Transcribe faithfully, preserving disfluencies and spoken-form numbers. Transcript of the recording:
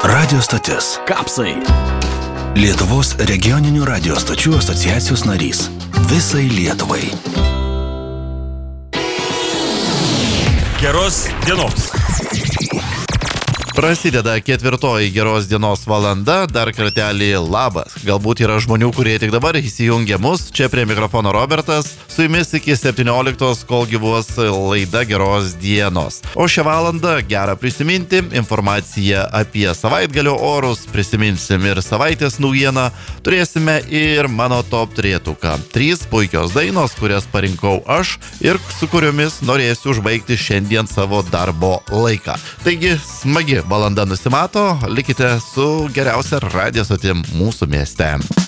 Radio stotis. Kapsai. Lietuvos regioninių radio stočių asociacijos narys. Visai Lietuvai. Geros dienos. Prasideda ketvirtoji geros dienos valanda, dar kartelį labas. Galbūt yra žmonių, kurie tik dabar įsijungia mus, čia prie mikrofono Robertas, su jumis iki septynioliktos, kol gyvuos laida geros dienos. O šią valandą gera prisiminti informaciją apie savaitgalio orus, prisiminsim ir savaitės naujieną, turėsime ir mano top trejetuką. Trys puikios dainos, kurias parinkau aš ir su kuriomis norėsiu užbaigti šiandien savo darbo laiką. Taigi, smagi valanda nusimato, likite su geriausia radio stotim mūsų mieste.